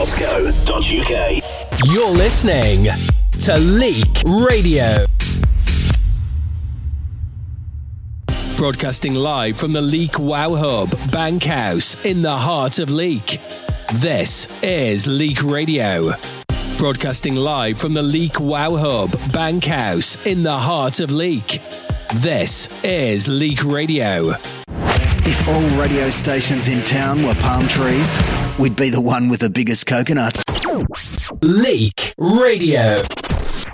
leak.co.uk. You're listening to Leak Radio. Broadcasting live from the Leak Wow Hub, Bankhouse, in the heart of Leak. This is Leak Radio. Broadcasting live from the Leak Wow Hub, Bankhouse, in the heart of Leak. This is Leak Radio. If all radio stations in town were palm trees, we'd be the one with the biggest coconuts. Leak Radio.